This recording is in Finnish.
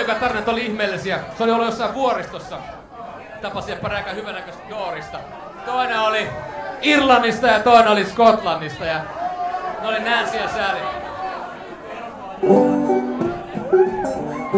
poikaystävät tarinat oli ihmeellisiä. Se oli ollut jossain vuoristossa. Tapasin pari aika hyvänäköistä Doorista. Toinen oli Irlannista ja toinen oli Skotlannista. Ja ne oli Nancy ja Sally.